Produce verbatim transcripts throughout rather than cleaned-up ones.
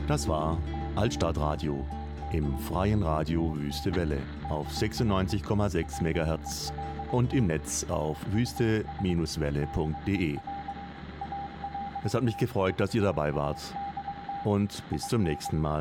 Das war Altstadtradio im freien Radio Wüste Welle auf sechsundneunzig Komma sechs Megahertz und im Netz auf wüste Bindestrich welle punkt de. Es hat mich gefreut, dass ihr dabei wart und bis zum nächsten Mal.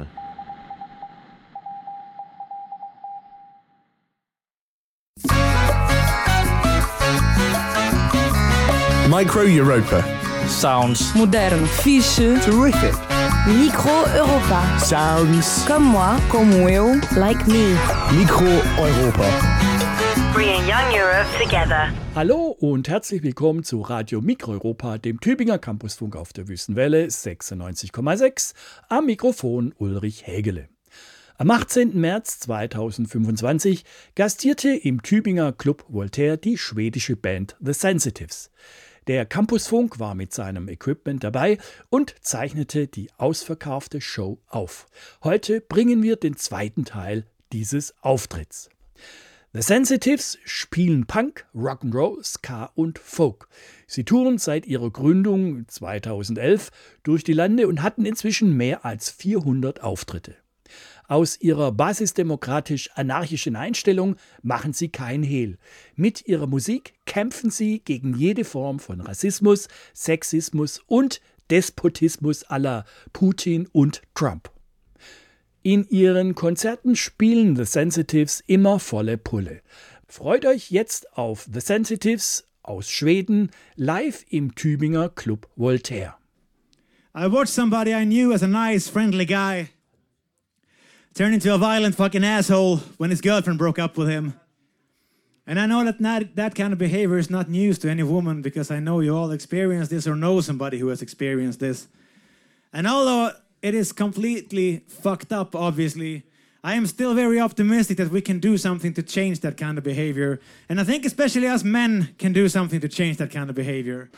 Micro Europa. Sounds modern, fixe, Terrific. Micro Europa. Sounds Comme moi, como eu, like me. Micro Europa. Bringing young Europe together. Hallo und herzlich willkommen zu Radio Mikroeuropa, dem Tübinger Campusfunk auf der Wüstenwelle sechsundneunzig Komma sechs. Am Mikrofon Ulrich Hägele. Am achtzehnten März zweitausendfünfundzwanzig gastierte im Tübinger Club Voltaire die schwedische Band The Sensitives. Der Campusfunk war mit seinem Equipment dabei und zeichnete die ausverkaufte Show auf. Heute bringen wir den zweiten Teil dieses Auftritts. The Sensitives spielen Punk, Rock'n'Roll, Ska und Folk. Sie touren seit ihrer Gründung zweitausendelf durch die Lande und hatten inzwischen mehr als vierhundert Auftritte. Aus ihrer basisdemokratisch-anarchischen Einstellung machen sie kein Hehl. Mit ihrer Musik kämpfen sie gegen jede Form von Rassismus, Sexismus und Despotismus à la Putin und Trump. In ihren Konzerten spielen The Sensitives immer volle Pulle. Freut euch jetzt auf The Sensitives aus Schweden live im Tübinger Club Voltaire. I watched somebody I knew as a nice, friendly guy turn into a violent fucking asshole when his girlfriend broke up with him. And I know that not, that kind of behavior is not news to any woman, because I know you all experience this or know somebody who has experienced this. And although it is completely fucked up, obviously, I am still very optimistic that we can do something to change that kind of behavior. And I think especially us men can do something to change that kind of behavior.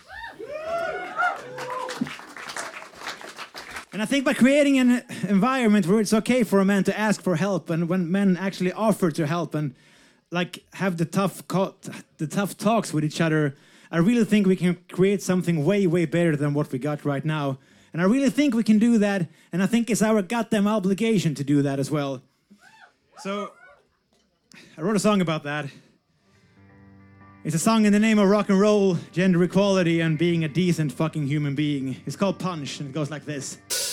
And I think by creating an environment where it's okay for a man to ask for help, and when men actually offer to help and like have the tough co- the tough talks with each other, I really think we can create something way, way better than what we got right now. And I really think we can do that, and I think it's our goddamn obligation to do that as well. So, I wrote a song about that. It's a song in the name of rock and roll, gender equality, and being a decent fucking human being. It's called Punch, and it goes like this.